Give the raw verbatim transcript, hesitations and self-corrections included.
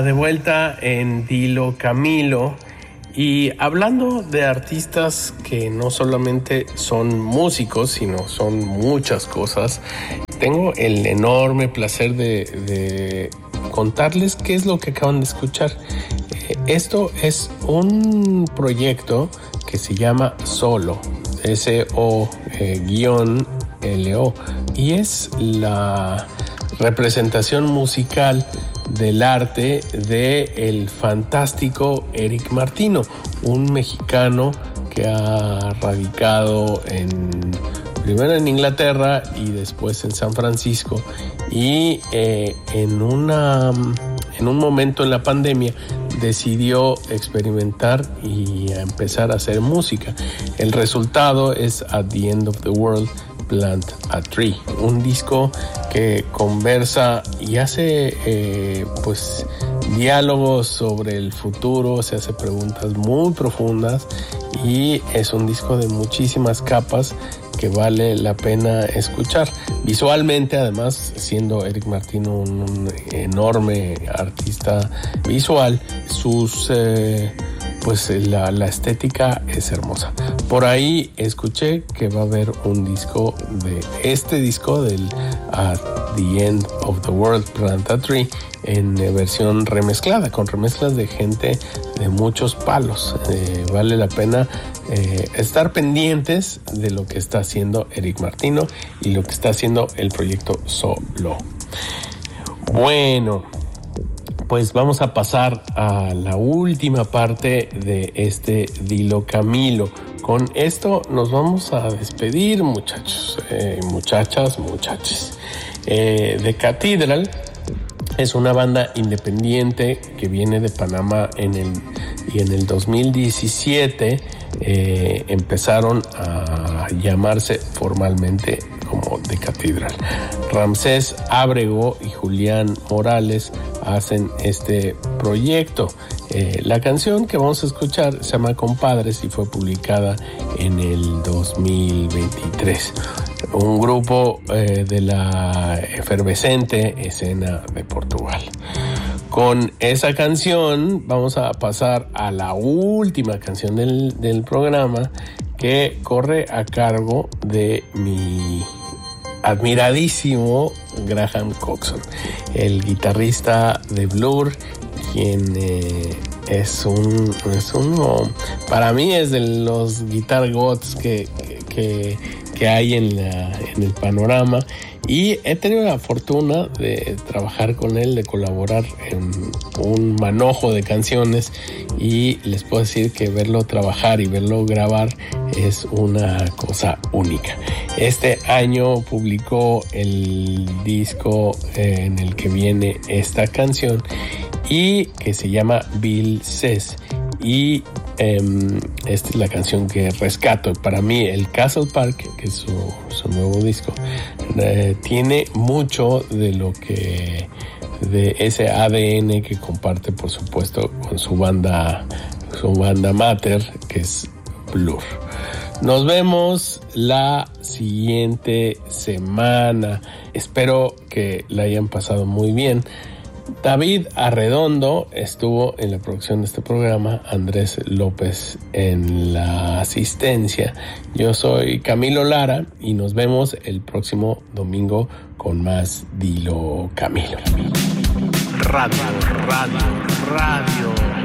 De vuelta en Dilo Camilo, y hablando de artistas que no solamente son músicos, sino son muchas cosas, tengo el enorme placer de, de contarles qué es lo que acaban de escuchar. Esto es un proyecto que se llama Solo, S O L O, y es la representación musical del arte de el fantástico Eric Martino, un mexicano que ha radicado en primero en Inglaterra y después en San Francisco, y eh, en una en un momento en la pandemia decidió experimentar y empezar a hacer música. El resultado es At the End of the World, Plant a Tree, un disco que conversa y hace eh, pues diálogos sobre el futuro, se hace preguntas muy profundas, y es un disco de muchísimas capas que vale la pena escuchar. Visualmente, además, siendo Eric Martino un, un enorme artista visual, sus eh, pues la, la estética es hermosa. Por ahí escuché que va a haber un disco de este disco del At the End of the World, Plant a Tree, en versión remezclada, con remezclas de gente de muchos palos. Eh, vale la pena eh, estar pendientes de lo que está haciendo Eric Martino y lo que está haciendo el proyecto Solo. Bueno, pues vamos a pasar a la última parte de este Dilo Camilo. Con esto nos vamos a despedir, muchachos, eh, muchachas, muchachos. Eh, The Cathedral es una banda independiente que viene de Panamá en el, y en el dos mil diecisiete eh, empezaron a llamarse formalmente como The Cathedral. Ramsés Ábrego y Julián Morales hacen este proyecto. Eh, la canción que vamos a escuchar se llama Compadres y fue publicada en el dos mil veintitrés. Un grupo eh, de la efervescente escena de Portugal. Con esa canción vamos a pasar a la última canción del, del programa, que corre a cargo de mi admiradísimo Graham Coxon, el guitarrista de Blur, quien eh, es un es uno, para mí es de los guitar gods que, que, que hay en, la, en el panorama, y he tenido la fortuna de trabajar con él, de colaborar en un manojo de canciones, y les puedo decir que verlo trabajar y verlo grabar es una cosa única. Este año publicó el disco eh, en el que viene esta canción, y que se llama Bill Says, y eh, esta es la canción que rescato. Para mí el Castle Park, que es su, su nuevo disco, eh, tiene mucho de lo que de ese A D N que comparte, por supuesto, con su banda su banda mater, que es Blur. Nos vemos la siguiente semana. Espero que la hayan pasado muy bien. David Arredondo estuvo en la producción de este programa, Andrés López en la asistencia. Yo soy Camilo Lara y nos vemos el próximo domingo con más Dilo Camilo. Radio, radio.